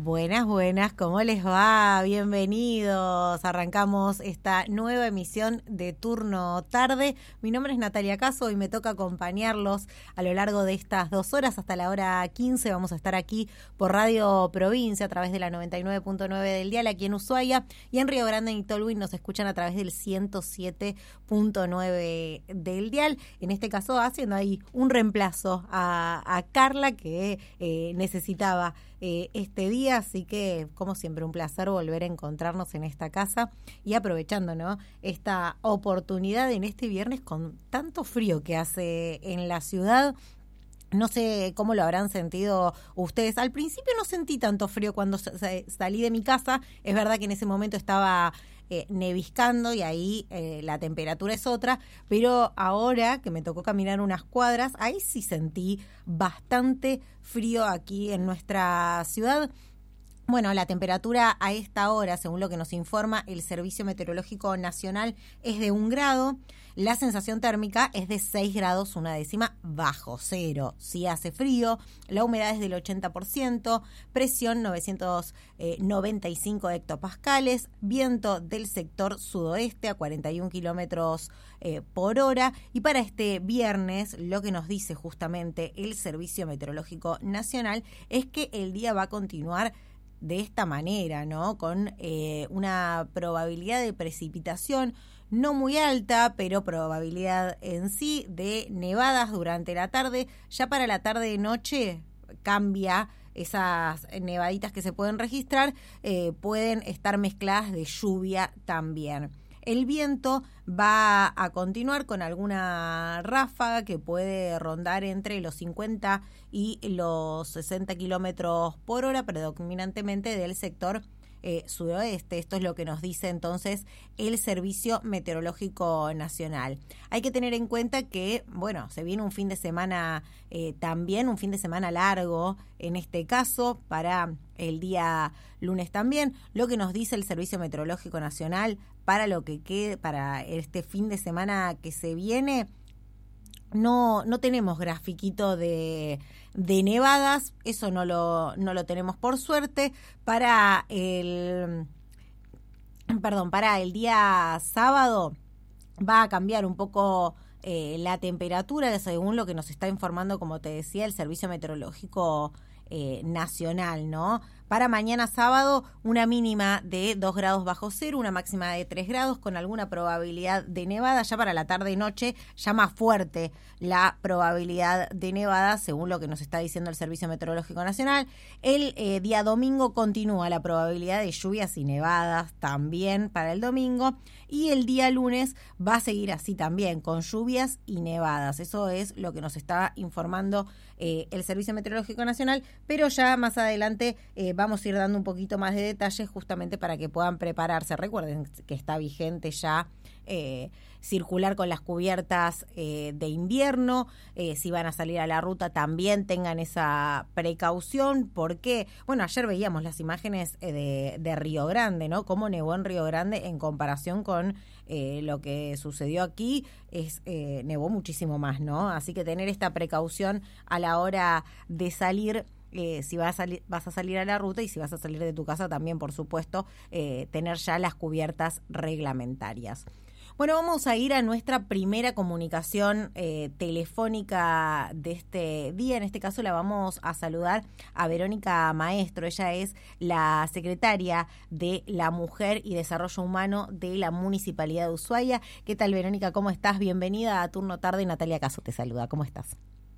Buenas, buenas, ¿cómo les va? Bienvenidos. Arrancamos esta nueva emisión de Turno Tarde. Mi nombre es Natalia Caso y me toca acompañarlos a lo largo de estas 2 horas hasta la hora 15. Vamos a estar aquí por Radio Provincia a través de la 99.9 del dial aquí en Ushuaia, y en Río Grande y Tolwyn nos escuchan a través del 107.9 del dial. En este caso haciendo ahí un reemplazo a Carla que necesitaba este día, así que como siempre un placer volver a encontrarnos en esta casa y aprovechando, ¿no?, esta oportunidad en este viernes con tanto frío que hace en la ciudad. No sé cómo lo habrán sentido ustedes. Al principio no sentí tanto frío cuando salí de mi casa. Es verdad que en ese momento estaba neviscando y ahí la temperatura es otra, pero ahora que me tocó caminar unas cuadras, ahí sí sentí bastante frío aquí en nuestra ciudad. Bueno, la temperatura a esta hora, según lo que nos informa el Servicio Meteorológico Nacional, es de 1 grado. La sensación térmica es de 6 grados, 1/10 bajo cero. Sí hace frío, la humedad es del 80%, presión 995 hectopascales, viento del sector sudoeste a 41 kilómetros por hora. Y para este viernes, lo que nos dice justamente el Servicio Meteorológico Nacional es que el día va a continuar de esta manera, ¿no? Con una probabilidad de precipitación no muy alta, pero probabilidad en sí de nevadas durante la tarde. Ya para la tarde y noche cambia. Esas nevaditas que se pueden registrar pueden estar mezcladas de lluvia también. El viento va a continuar con alguna ráfaga que puede rondar entre los 50 y los 60 kilómetros por hora, predominantemente del sector sudoeste. Esto es lo que nos dice entonces el Servicio Meteorológico Nacional. Hay que tener en cuenta que, bueno, se viene un fin de semana también, un fin de semana largo en este caso, para el día lunes también. Lo que nos dice el Servicio Meteorológico Nacional para lo que quede, para este fin de semana que se viene, no tenemos grafiquito de nevadas, eso no lo tenemos por suerte. Para el día sábado va a cambiar un poco la temperatura, según lo que nos está informando, como te decía, el Servicio Meteorológico Nacional, ¿no? Para mañana sábado, una mínima de 2 grados bajo cero, una máxima de 3 grados con alguna probabilidad de nevada. Ya para la tarde y noche, ya más fuerte la probabilidad de nevada, según lo que nos está diciendo el Servicio Meteorológico Nacional. El día domingo continúa la probabilidad de lluvias y nevadas también para el domingo. Y el día lunes va a seguir así también, con lluvias y nevadas. Eso es lo que nos está informando el Servicio Meteorológico Nacional, pero ya más adelante vamos a ir dando un poquito más de detalles justamente para que puedan prepararse. Recuerden que está vigente ya circular con las cubiertas de invierno. Si van a salir a la ruta también tengan esa precaución, porque, bueno, ayer veíamos las imágenes de Río Grande, ¿no? Cómo nevó en Río Grande en comparación con lo que sucedió aquí. Nevó muchísimo más, ¿no? Así que tener esta precaución a la hora de salir. Si vas a salir a la ruta, y si vas a salir de tu casa también, por supuesto, tener ya las cubiertas reglamentarias. Bueno, vamos a ir a nuestra primera comunicación telefónica de este día. En este caso la vamos a saludar a Verónica Maestro. Ella es la secretaria de la Mujer y Desarrollo Humano de la Municipalidad de Ushuaia. ¿Qué tal, Verónica? ¿Cómo estás? Bienvenida a Turno Tarde. Natalia Caso te saluda. ¿Cómo estás?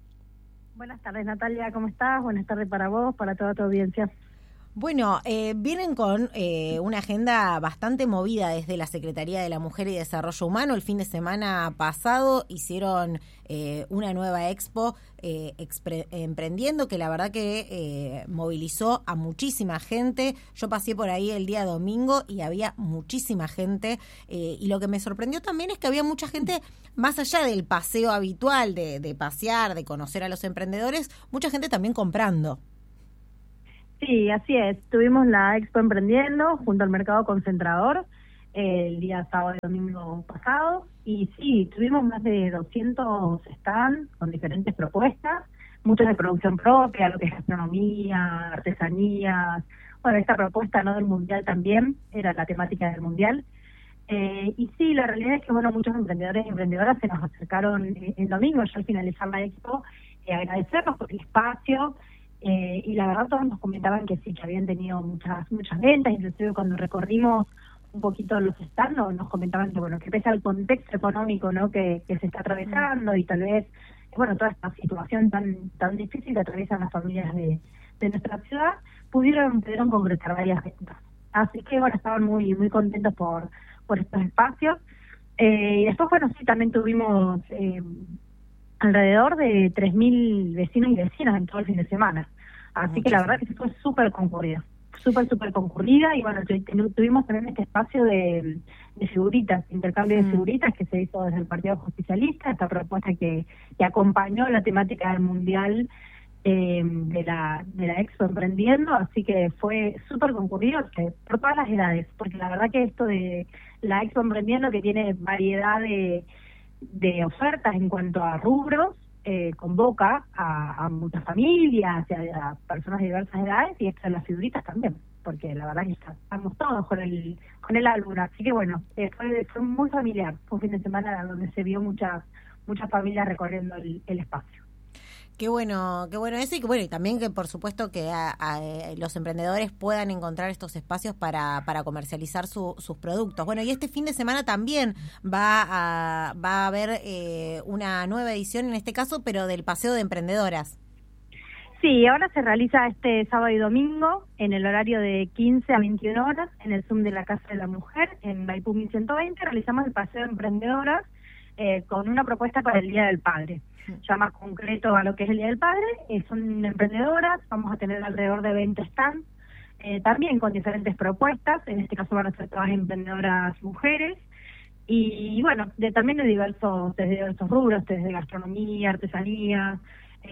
Buenas tardes, Natalia, ¿cómo estás? Buenas tardes para vos, para toda tu audiencia. Bueno, vienen con una agenda bastante movida desde la Secretaría de la Mujer y Desarrollo Humano. El fin de semana pasado hicieron una nueva expo emprendiendo, que la verdad que movilizó a muchísima gente. Yo pasé por ahí el día domingo y había muchísima gente, y lo que me sorprendió también es que había mucha gente más allá del paseo habitual de pasear, de conocer a los emprendedores, mucha gente también comprando. Sí, así es. Tuvimos la Expo Emprendiendo junto al Mercado Concentrador el día sábado y domingo pasado, y sí, tuvimos más de 200 stands con diferentes propuestas muchos de producción propia, lo que es gastronomía, artesanías. Bueno, esta propuesta, ¿no?, del Mundial también, era la temática del Mundial. Y sí, la realidad es que, bueno, muchos emprendedores y emprendedoras se nos acercaron el domingo, ya al finalizar la expo, agradecernos por el espacio, y la verdad todos nos comentaban que sí, que habían tenido muchas ventas, inclusive cuando recorrimos un poquito los stands, nos comentaban que, bueno, que pese al contexto económico, ¿no?, que se está atravesando, y tal vez, bueno, toda esta situación tan difícil que atraviesan las familias de nuestra ciudad, pudieron concretar varias ventas. Así que, bueno, estaban muy contentos por estos espacios. Y después, bueno, sí, también tuvimos alrededor de 3.000 vecinos y vecinas en todo el fin de semana. Así que la verdad que fue súper concurrida. Súper concurrida. Y bueno, tuvimos también este espacio de figuritas, intercambio de figuritas que se hizo desde el Partido Justicialista, esta propuesta que acompañó la temática del Mundial de la Expo Emprendiendo, así que fue súper concurrido por todas las edades, porque la verdad que esto de la Expo Emprendiendo, que tiene variedad de ofertas en cuanto a rubros, convoca a muchas familias, a personas de diversas edades, y extra las figuritas también, porque la verdad que estamos todos con el álbum, así que bueno, fue muy familiar, fue un fin de semana donde se vio muchas familias recorriendo el espacio. Qué bueno eso, y que bueno, y también que por supuesto que los emprendedores puedan encontrar estos espacios para comercializar sus productos. Bueno, y este fin de semana también va a haber una nueva edición, en este caso, pero del Paseo de Emprendedoras. Sí, ahora se realiza este sábado y domingo en el horario de 15 a 21 horas en el Zoom de la Casa de la Mujer en Maipú 1120. Realizamos el Paseo de Emprendedoras con una propuesta para el Día del Padre. Ya más concreto a lo que es el Día del Padre, son emprendedoras, vamos a tener alrededor de 20 stands, también con diferentes propuestas, en este caso van a ser todas emprendedoras mujeres, y bueno, también de diversos rubros, desde gastronomía, artesanía,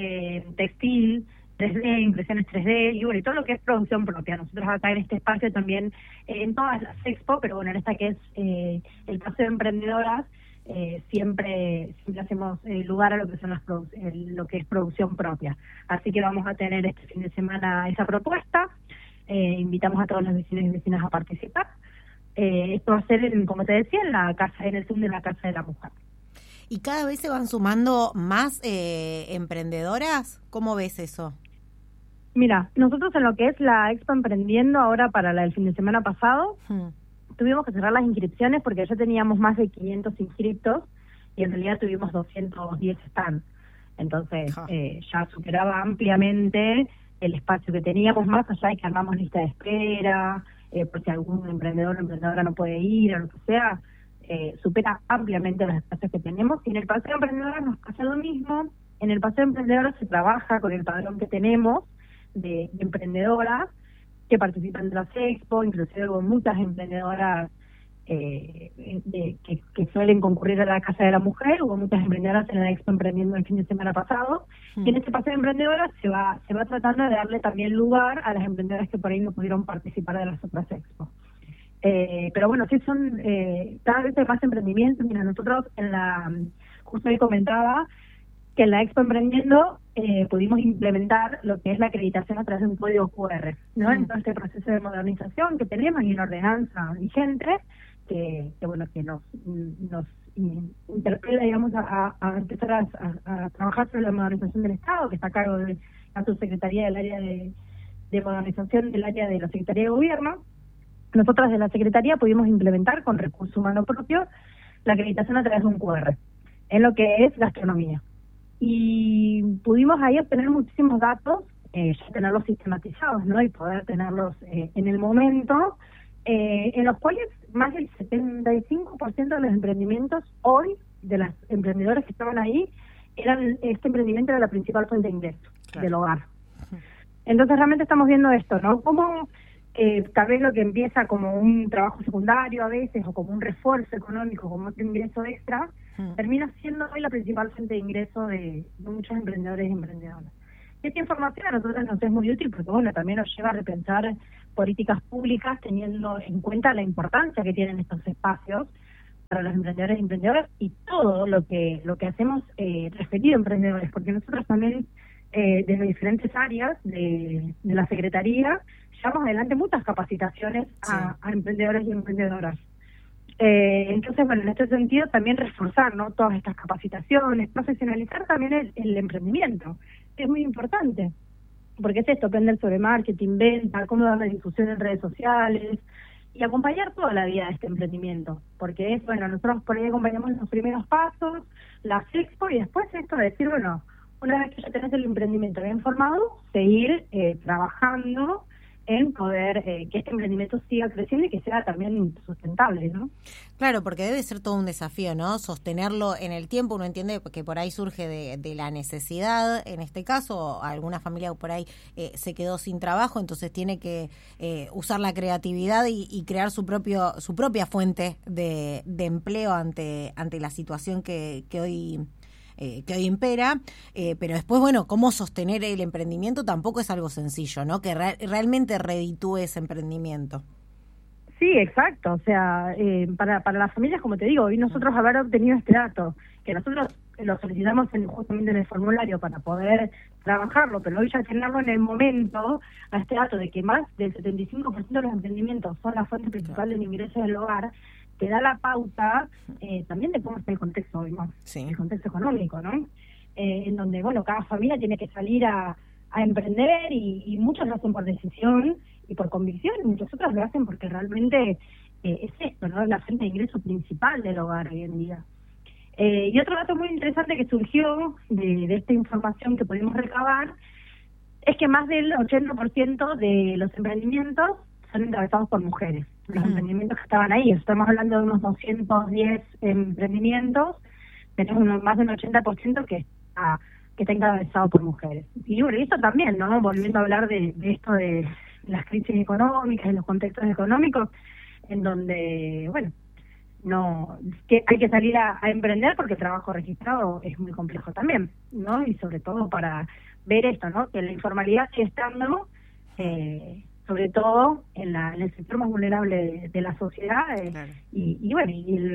textil, 3D, impresiones 3D, y bueno, y todo lo que es producción propia. Nosotros acá en este espacio también, en todas las expo, pero bueno, en esta que es el Paseo de Emprendedoras, siempre hacemos lugar a lo que son lo que es producción propia. Así que vamos a tener este fin de semana esa propuesta. Invitamos a todos los vecinos y vecinas a participar. Esto va a ser, como te decía, en el Zoom de la Casa de la Mujer. ¿Y cada vez se van sumando más emprendedoras? ¿Cómo ves eso? Mira, nosotros en lo que es la Expo Emprendiendo ahora para el fin de semana pasado, tuvimos que cerrar las inscripciones porque ya teníamos más de 500 inscriptos y en realidad tuvimos 210 stands. Entonces ya superaba ampliamente el espacio que teníamos, más allá de que armamos lista de espera, por si algún emprendedor o emprendedora no puede ir o lo que sea, supera ampliamente los espacios que tenemos. Y en el Paseo de Emprendedoras nos pasa lo mismo. En el Paseo de Emprendedoras se trabaja con el padrón que tenemos de emprendedoras que participan de las expo, inclusive hubo muchas emprendedoras que suelen concurrir a la Casa de la Mujer, hubo muchas emprendedoras en la Expo Emprendiendo el fin de semana pasado, y en este Paseo de Emprendedoras se va tratando de darle también lugar a las emprendedoras que por ahí no pudieron participar de las otras expos. Pero bueno, sí son cada vez hay más emprendimientos. Mira, nosotros justo hoy comentaba que en la Expo Emprendiendo pudimos implementar lo que es la acreditación a través de un código QR, ¿no? En todo este proceso de modernización que tenemos y una ordenanza vigente que bueno, que nos interpela, digamos, a empezar a trabajar sobre la modernización del Estado, que está a cargo de la subsecretaría del área de modernización del área de la Secretaría de Gobierno. Nosotras de la Secretaría pudimos implementar con recurso humano propio la acreditación a través de un QR en lo que es gastronomía. Y pudimos ahí obtener muchísimos datos, ya tenerlos sistematizados, ¿no? Y poder tenerlos en el momento, en los cuales más del 75% de los emprendimientos hoy, de las emprendedoras que estaban ahí, este emprendimiento era la principal fuente de ingreso del hogar. Entonces realmente estamos viendo esto, ¿no? Cómo tal vez lo que empieza como un trabajo secundario a veces, o como un refuerzo económico, como otro ingreso extra, termina siendo hoy la principal fuente de ingreso de muchos emprendedores y emprendedoras. Y esta información a nosotros nos es muy útil porque bueno, también nos lleva a repensar políticas públicas teniendo en cuenta la importancia que tienen estos espacios para los emprendedores y emprendedoras, y todo lo que hacemos referido a emprendedores, porque nosotros también desde diferentes áreas de la Secretaría, llevamos adelante muchas capacitaciones a emprendedores y emprendedoras. Entonces, bueno, en este sentido también reforzar, ¿no?, todas estas capacitaciones, profesionalizar también el emprendimiento, que es muy importante, porque es esto, aprender sobre marketing, venta, cómo dar la difusión en redes sociales y acompañar toda la vida de este emprendimiento, porque es, bueno, nosotros por ahí acompañamos los primeros pasos, las expo, y después esto de decir, bueno, una vez que ya tenés el emprendimiento bien formado, seguir trabajando en poder que este emprendimiento siga creciendo y que sea también sustentable, ¿no? Claro, porque debe ser todo un desafío, ¿no? Sostenerlo en el tiempo. Uno entiende que por ahí surge de la necesidad, en este caso, alguna familia por ahí se quedó sin trabajo, entonces tiene que usar la creatividad y crear su propia fuente de empleo ante la situación que hoy impera, pero después, bueno, cómo sostener el emprendimiento tampoco es algo sencillo, ¿no? Que realmente reditúe ese emprendimiento. Sí, exacto. O sea, para las familias, como te digo, hoy nosotros haber obtenido este dato, que nosotros lo solicitamos justamente en el formulario para poder trabajarlo, pero hoy ya tenerlo en el momento, a este dato de que más del 75% de los emprendimientos son la fuente principal del ingreso del hogar, te da la pauta también de cómo está el contexto hoy, ¿no? Sí. El contexto económico, ¿no? En donde, bueno, cada familia tiene que salir a emprender y muchos lo hacen por decisión y por convicción, y muchos otros lo hacen porque realmente es esto, ¿no? La fuente de ingreso principal del hogar hoy en día. Y otro dato muy interesante que surgió de esta información que pudimos recabar es que más del 80% de los emprendimientos son encabezados por mujeres. Los emprendimientos que estaban ahí, estamos hablando de unos 210 emprendimientos, tenemos más del 80% que está encabezado por mujeres. Y bueno, eso también, ¿no? Volviendo a hablar de esto de las crisis económicas y los contextos económicos, en donde, bueno, no que hay que salir a emprender porque el trabajo registrado es muy complejo también, ¿no? Y sobre todo para ver esto, ¿no? Que la informalidad sigue estando, sobre todo en el sector más vulnerable de la sociedad, claro. y bueno,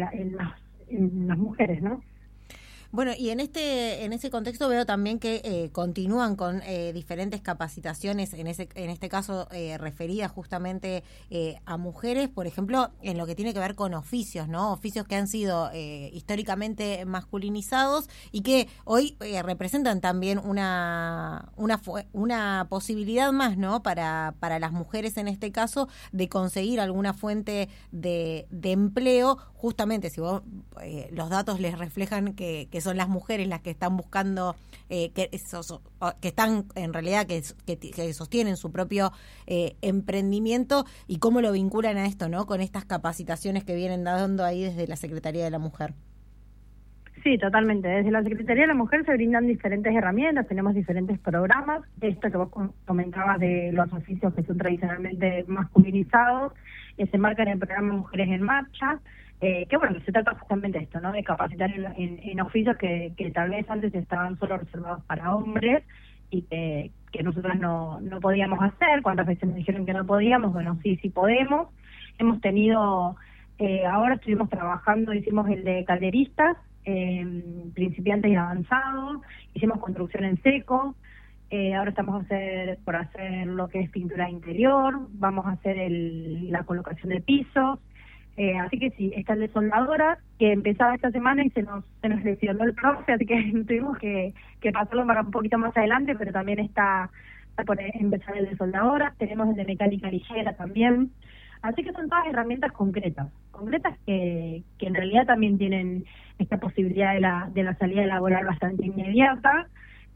en las mujeres, ¿no? Bueno, y en ese contexto veo también que continúan con diferentes capacitaciones, en este caso referidas justamente a mujeres, por ejemplo, en lo que tiene que ver con oficios, ¿no? Oficios que han sido históricamente masculinizados y que hoy representan también una posibilidad más, ¿no? Para las mujeres en este caso de conseguir alguna fuente de empleo, justamente si vos los datos les reflejan que son las mujeres las que están buscando, que están en realidad, que sostienen su propio emprendimiento, y cómo lo vinculan a esto, ¿no? Con estas capacitaciones que vienen dando ahí desde la Secretaría de la Mujer. Sí, totalmente. Desde la Secretaría de la Mujer se brindan diferentes herramientas, tenemos diferentes programas. Esto que vos comentabas de los oficios que son tradicionalmente masculinizados, se enmarcan en el programa Mujeres en Marcha, que bueno, se trata justamente de esto, ¿no? De capacitar en oficios que tal vez antes estaban solo reservados para hombres y que nosotros no podíamos hacer. ¿Cuántas veces nos dijeron que no podíamos? Bueno, sí podemos. Hemos tenido, ahora estuvimos trabajando, hicimos el de calderistas, principiantes y avanzados, hicimos construcción en seco, ahora estamos por hacer lo que es pintura interior, vamos a hacer la colocación de pisos, así que sí, está el de soldadora, que empezaba esta semana y se nos lesionó el profe, así que tuvimos que pasarlo para un poquito más adelante, pero también está por empezar el de soldadora. Tenemos el de mecánica ligera también. Así que son todas herramientas concretas que en realidad también tienen esta posibilidad de la salida laboral bastante inmediata.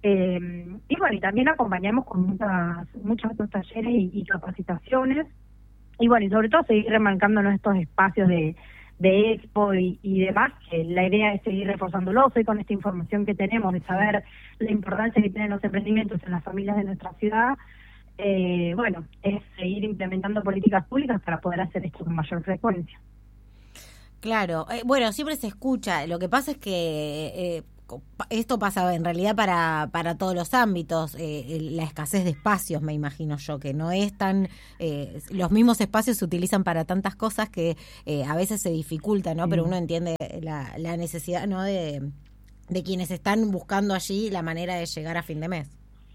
Y bueno, y también acompañamos con muchos otros talleres y capacitaciones. Y bueno, y sobre todo seguir remarcándonos estos espacios de expo y demás, que la idea es seguir reforzándolos. Hoy con esta información que tenemos de saber la importancia que tienen los emprendimientos en las familias de nuestra ciudad, bueno, es seguir implementando políticas públicas para poder hacer esto con mayor frecuencia. Claro, bueno, siempre se escucha. Lo que pasa es que esto pasa en realidad para todos los ámbitos, la escasez de espacios, me imagino yo, que no es tan... los mismos espacios se utilizan para tantas cosas que a veces se dificulta, ¿no? Pero uno entiende la necesidad, ¿no? De quienes están buscando allí la manera de llegar a fin de mes.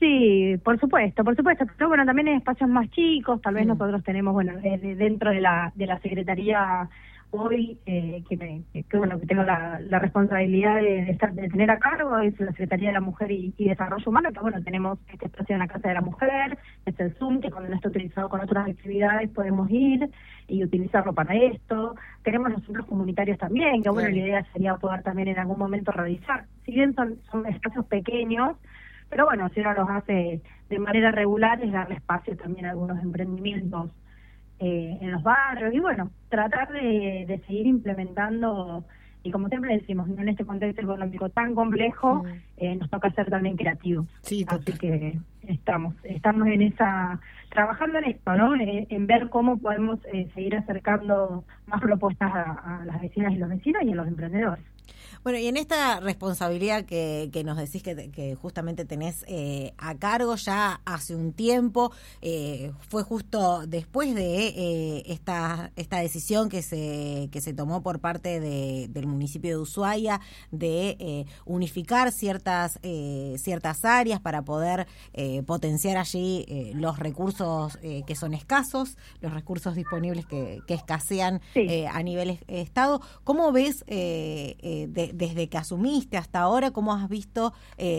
Sí, por supuesto, pero bueno, también en espacios más chicos, tal vez nosotros tenemos, bueno, dentro de la Secretaría hoy, que tengo la responsabilidad de tener a cargo, es la Secretaría de la Mujer y Desarrollo Humano, que bueno, tenemos este espacio en la Casa de la Mujer, es el Zoom, que cuando no está utilizado con otras actividades podemos ir y utilizarlo para esto. Tenemos los centros comunitarios también, que bueno, la idea sería poder también en algún momento realizar, si bien son espacios pequeños, pero bueno, si uno los hace de manera regular es darle espacio también a algunos emprendimientos en los barrios y bueno, tratar de seguir implementando, y como siempre decimos, en este contexto económico tan complejo, nos toca ser también creativos. Sí, así que estamos en esa, trabajando en esto, ¿no? En ver cómo podemos seguir acercando más propuestas a las vecinas y los vecinos y a los emprendedores. Bueno, y en esta responsabilidad que nos decís que justamente tenés a cargo ya hace un tiempo, fue justo después de esta decisión que se tomó por parte del municipio de Ushuaia de unificar ciertas áreas para poder potenciar allí los recursos que son escasos, los recursos disponibles que escasean a nivel Estado. ¿Cómo ves desde que asumiste hasta ahora, cómo has visto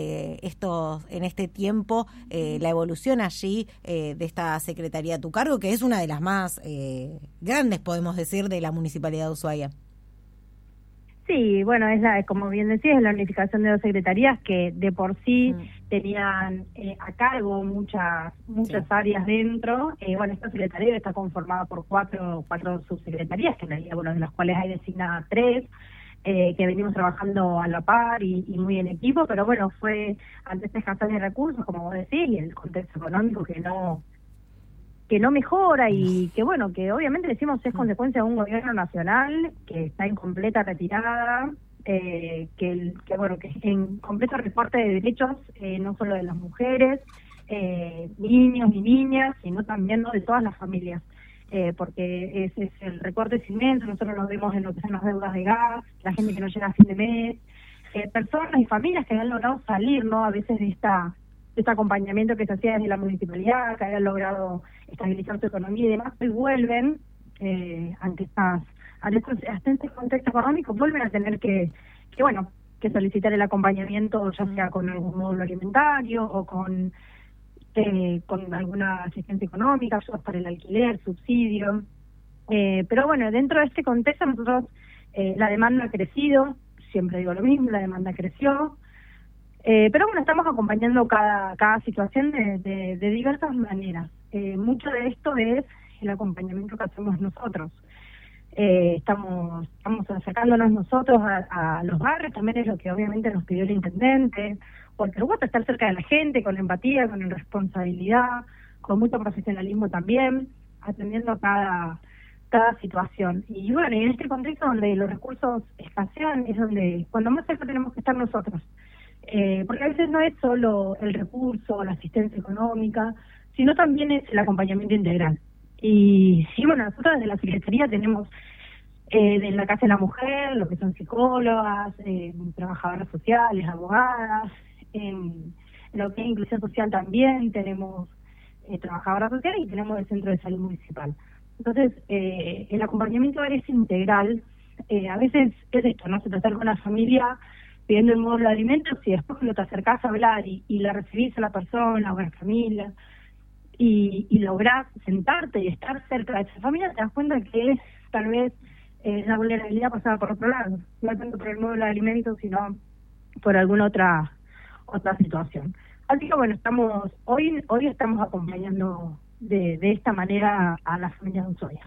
en este tiempo la evolución allí de esta secretaría a tu cargo, que es una de las más grandes, podemos decir, de la Municipalidad de Ushuaia? Sí, bueno, como bien decías, es la unificación de dos secretarías que de por sí tenían a cargo muchas áreas dentro. Bueno, esta secretaría está conformada por cuatro subsecretarías, que en realidad, bueno, de las cuales hay designadas 3, que venimos trabajando a la par y muy en equipo, pero bueno, fue ante esta escasez de recursos, como vos decís, y el contexto económico que no mejora y que bueno, que obviamente decimos es consecuencia de un gobierno nacional que está en completa retirada, que en completo recorte de derechos, no solo de las mujeres, niños y niñas, sino también, ¿no?, de todas las familias. Porque es el recorte es inmenso, nosotros lo vemos en lo que son las deudas de gas, la gente que no llega a fin de mes, personas y familias que han logrado salir, ¿no?, a veces de este acompañamiento que se hacía desde la municipalidad, que habían logrado estabilizar su economía y demás, y vuelven ante este contexto económico, vuelven a tener que solicitar el acompañamiento, ya sea con algún módulo alimentario o con alguna asistencia económica, ayudas para el alquiler, subsidio. Pero bueno, dentro de este contexto nosotros, la demanda ha crecido, siempre digo lo mismo, la demanda creció, pero bueno, estamos acompañando cada situación de diversas maneras. Mucho de esto es el acompañamiento que hacemos nosotros. Estamos acercándonos nosotros a los barrios, también es lo que obviamente nos pidió el intendente, porque nos gusta estar cerca de la gente, con empatía, con responsabilidad, con mucho profesionalismo también, atendiendo cada situación. Y bueno, en este contexto donde los recursos escasean es donde cuando más cerca tenemos que estar nosotros, porque a veces no es solo el recurso, la asistencia económica, sino también es el acompañamiento integral. Y bueno, nosotros desde la Secretaría tenemos de la Casa de la Mujer, lo que son psicólogas, trabajadoras sociales, abogadas, en lo que es inclusión social también tenemos trabajadoras sociales y tenemos el Centro de Salud Municipal. Entonces, el acompañamiento es integral. A veces es esto, ¿no? Se trata con una familia pidiendo el módulo de alimentos y después cuando te acercás a hablar y la recibís a la persona o a la familia y lográs sentarte y estar cerca de esa familia, te das cuenta que tal vez la vulnerabilidad pasaba por otro lado, no tanto por el módulo de alimentos, sino por alguna otra situación. Así que bueno, hoy estamos acompañando de esta manera a las familias de Ushuaia.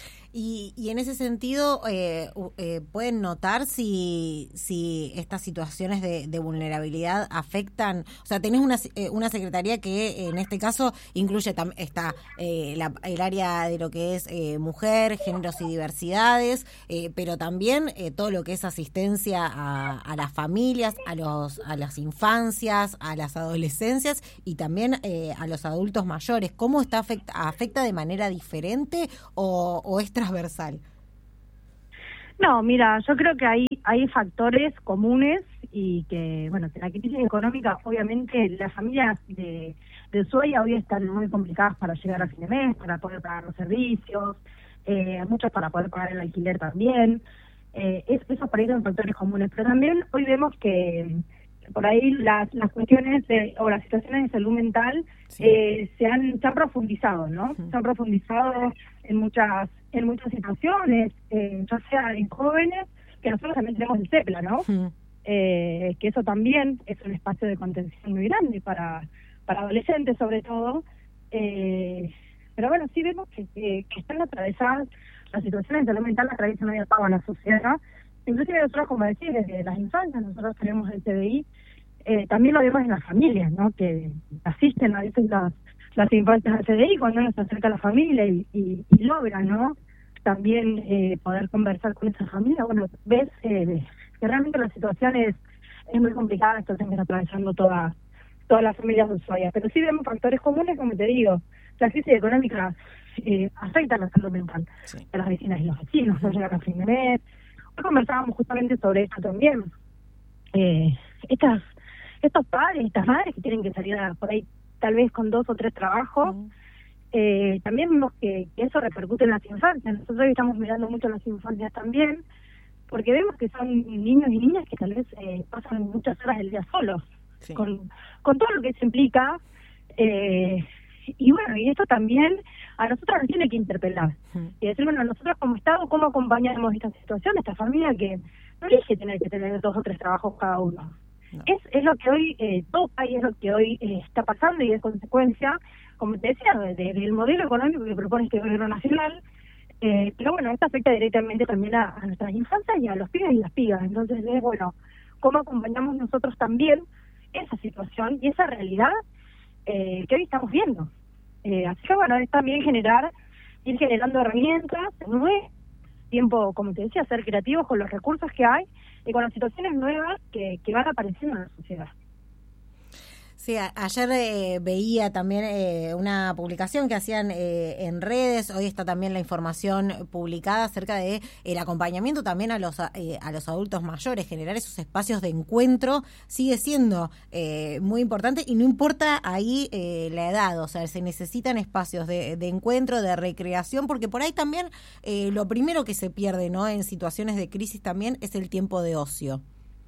Y en ese sentido, ¿pueden notar si estas situaciones de vulnerabilidad afectan? O sea, tenés una secretaría que en este caso incluye está el área de lo que es mujer, géneros y diversidades, pero también todo lo que es asistencia a las familias, a las infancias, a las adolescencias y también a los adultos mayores. ¿Cómo afecta de manera diferente o es transversal? No, mira, yo creo que hay factores comunes y que, bueno, que la crisis económica, obviamente, las familias de Ushuaia hoy están muy complicadas para llegar a fin de mes, para poder pagar los servicios, muchos para poder pagar el alquiler también. Esos por ahí son factores comunes, pero también hoy vemos que por ahí las cuestiones o las situaciones de salud mental se han profundizado, ¿no? Se han profundizado en muchas situaciones, ya sea en jóvenes, que nosotros también tenemos el CEPLA, ¿no? Que eso también es un espacio de contención muy grande para adolescentes sobre todo, pero bueno, sí vemos que están atravesadas las situaciones de salud mental, la atraviesan hoy a toda la sociedad. Inclusive nosotros, como decir, desde las infancias, nosotros tenemos el CDI, también lo vemos en las familias, ¿no? Que asisten a veces las infancias al CDI cuando uno se acerca a la familia y logra, ¿no? También poder conversar con esa familia. Bueno, ves que realmente la situación es muy complicada, la situación que está atravesando todas las familias de Ushuaia. Pero sí vemos factores comunes, como te digo, la crisis económica afecta a la salud mental de las vecinas y los vecinos, no llegan a fin de mes. Hoy conversábamos justamente sobre esto también. Estos padres, estas madres que tienen que salir por ahí tal vez con 2 o 3 trabajos, también vemos que eso repercute en las infancias. Nosotros hoy estamos mirando mucho las infancias también, porque vemos que son niños y niñas que tal vez pasan muchas horas del día solos, con todo lo que eso implica. Y bueno, y esto también a nosotros nos tiene que interpelar y decir, bueno, nosotros como Estado, ¿cómo acompañamos esta situación, esta familia que no elige tener que tener 2 o 3 trabajos cada uno? No. Es lo que hoy toca y es lo que hoy está pasando, y es consecuencia, como te decía, del modelo económico que propone este gobierno nacional. Pero bueno, esto afecta directamente también a nuestras infancias y a los pibes y las pibas. Entonces es bueno, ¿cómo acompañamos nosotros también esa situación y esa realidad que hoy estamos viendo? Así que bueno, es también ir generando herramientas, tiempo, como te decía, ser creativos con los recursos que hay y con las situaciones nuevas que van apareciendo en la sociedad. Sí, ayer veía también una publicación que hacían en redes. Hoy está también la información publicada acerca de el acompañamiento también a los adultos mayores. Generar esos espacios de encuentro sigue siendo muy importante, y no importa ahí la edad. O sea, se necesitan espacios de encuentro, de recreación, porque por ahí también lo primero que se pierde, ¿no?, en situaciones de crisis también es el tiempo de ocio.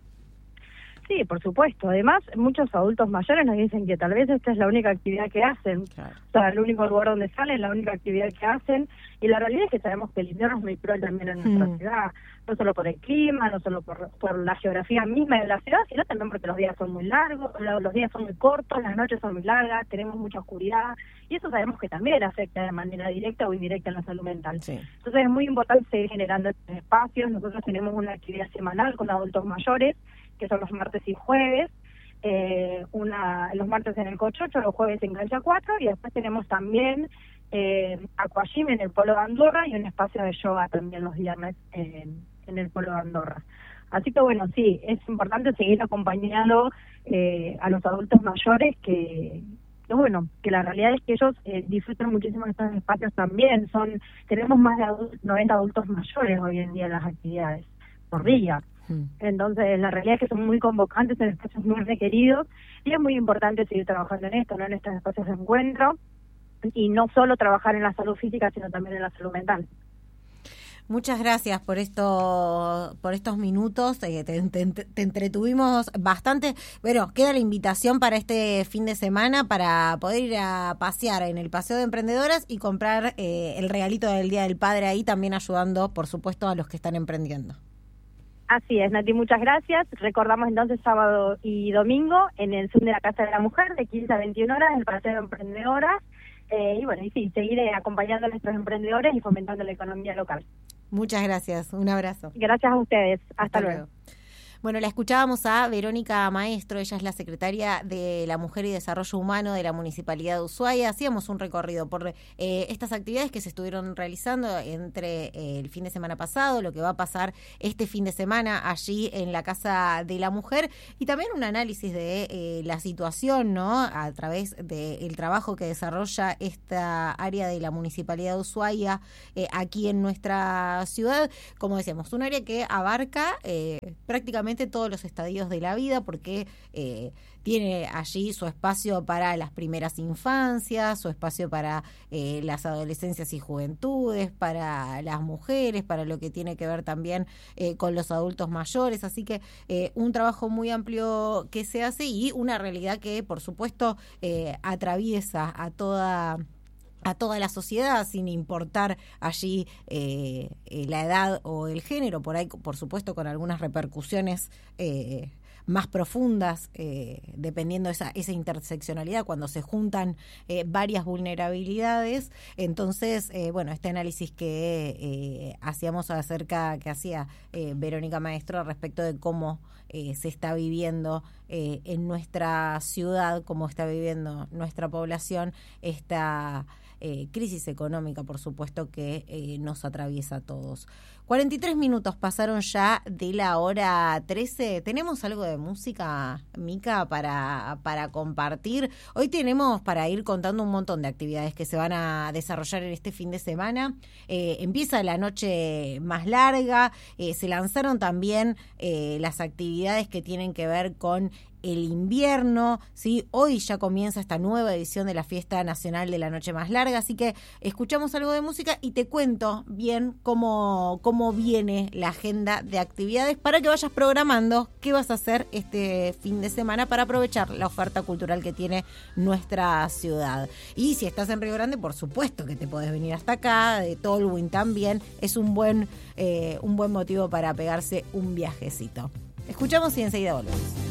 Sí, por supuesto. Además, muchos adultos mayores nos dicen que tal vez esta es la única actividad que hacen. Claro. O sea, el único lugar donde salen, la única actividad que hacen. Y la realidad es que sabemos que el invierno es muy cruel también en nuestra ciudad. No solo por el clima, no solo por la geografía misma de la ciudad, sino también porque los días son muy largos, los días son muy cortos, las noches son muy largas, tenemos mucha oscuridad. Y eso sabemos que también afecta de manera directa o indirecta en la salud mental. Sí. Entonces es muy importante seguir generando estos espacios. Nosotros tenemos una actividad semanal con adultos mayores, que son los martes y jueves, los martes en el Cochocho, los jueves en Cancha 4, y después tenemos también aquagym en el Polo de Andorra y un espacio de yoga también los viernes en el Polo de Andorra. Así que bueno, sí, es importante seguir acompañando a los adultos mayores que la realidad es que ellos disfrutan muchísimo de estos espacios también. Tenemos más de 90 adultos mayores hoy en día en las actividades por día. Entonces la realidad es que son muy convocantes, en espacios muy requeridos, y es muy importante seguir trabajando en esto, ¿no?, en estos espacios de encuentro, y no solo trabajar en la salud física, sino también en la salud mental. Muchas gracias por estos minutos, te entretuvimos bastante. Bueno, queda la invitación para este fin de semana para poder ir a pasear en el Paseo de Emprendedoras y comprar el regalito del Día del Padre ahí, también ayudando, por supuesto, a los que están emprendiendo. Así es, Nati, muchas gracias. Recordamos entonces sábado y domingo en el Zoom de la Casa de la Mujer de 15 a 21 horas, el Paseo de Emprendedoras. Y bueno, y sí, seguir acompañando a nuestros emprendedores y fomentando la economía local. Muchas gracias, un abrazo. Gracias a ustedes, hasta luego. Bueno, la escuchábamos a Verónica Maestro, ella es la secretaria de la Mujer y Desarrollo Humano de la Municipalidad de Ushuaia. Hacíamos un recorrido por estas actividades que se estuvieron realizando entre el fin de semana pasado, lo que va a pasar este fin de semana allí en la Casa de la Mujer, y también un análisis de la situación, ¿no?, a través del trabajo que desarrolla esta área de la Municipalidad de Ushuaia aquí en nuestra ciudad. Como decíamos, un área que abarca prácticamente todos los estadios de la vida, porque tiene allí su espacio para las primeras infancias, su espacio para las adolescencias y juventudes, para las mujeres, para lo que tiene que ver también con los adultos mayores. Así que un trabajo muy amplio que se hace y una realidad que, por supuesto, atraviesa a toda la sociedad, sin importar allí la edad o el género, por ahí, por supuesto, con algunas repercusiones más profundas, dependiendo de esa interseccionalidad, cuando se juntan varias vulnerabilidades. Entonces, bueno, este análisis que hacíamos que hacía Verónica Maestro respecto de cómo se está viviendo en nuestra ciudad, cómo está viviendo nuestra población esta crisis económica, por supuesto, que nos atraviesa a todos. 43 minutos pasaron ya de la hora 13. ¿Tenemos algo de música, Mica, para compartir? Hoy tenemos para ir contando un montón de actividades que se van a desarrollar en este fin de semana. Empieza la noche más larga. Se lanzaron también las actividades que tienen que ver con el invierno, ¿sí? Hoy ya comienza esta nueva edición de la Fiesta Nacional de la Noche Más Larga, así que escuchamos algo de música y te cuento bien cómo viene la agenda de actividades para que vayas programando qué vas a hacer este fin de semana para aprovechar la oferta cultural que tiene nuestra ciudad. Y si estás en Río Grande, por supuesto que te podés venir hasta acá, de Tolwyn también, es un buen motivo para pegarse un viajecito. Escuchamos y enseguida volvemos.